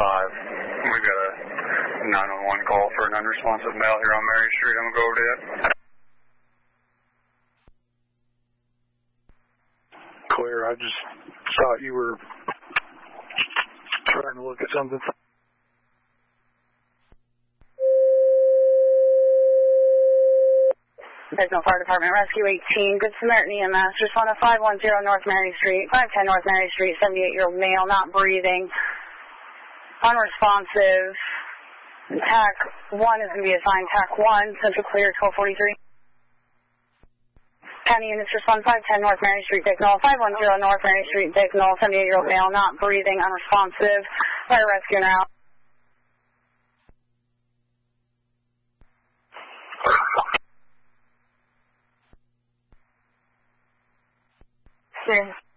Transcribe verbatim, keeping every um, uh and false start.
five. We've got a nine one one call for an unresponsive male here on Mary Street. I'm going to go over to it. Clear. I just thought you were trying to look at something. Signal Fire Department, Rescue eighteen, Good Samaritan E M S, respond to five one zero North Mary Street, five ten North Mary Street, seventy-eight-year-old male, not breathing, unresponsive. T A C one is going to be assigned T A C one, Central Clear, twelve forty-three. County units respond five ten North Mary Street, Bicknell, five one zero North Mary Street, Bicknell, seventy-eight-year-old male, not breathing, unresponsive. Fire rescue now. Sure.